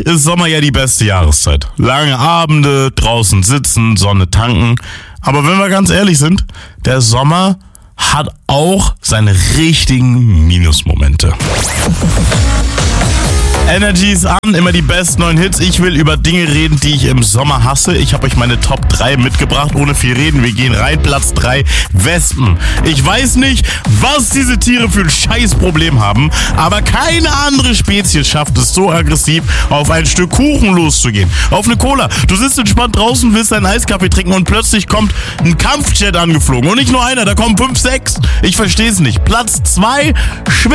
ist Sommer ja die beste Jahreszeit. Lange Abende, draußen sitzen, Sonne tanken. Aber wenn wir ganz ehrlich sind, der Sommer hat auch seine richtigen Minusmomente. Energy ist an, immer die besten neuen Hits. Ich will über Dinge reden, die ich im Sommer hasse. Ich habe euch meine Top 3 mitgebracht, ohne viel reden. Wir gehen rein, Platz 3, Wespen. Ich weiß nicht, was diese Tiere für ein Scheißproblem haben, aber keine andere Spezies schafft es so aggressiv, auf ein Stück Kuchen loszugehen. Auf eine Cola. Du sitzt entspannt draußen, willst einen Eiskaffee trinken und plötzlich kommt ein Kampfjet angeflogen. Und nicht nur einer, da kommen 5, 6. Ich verstehe es nicht. Platz 2,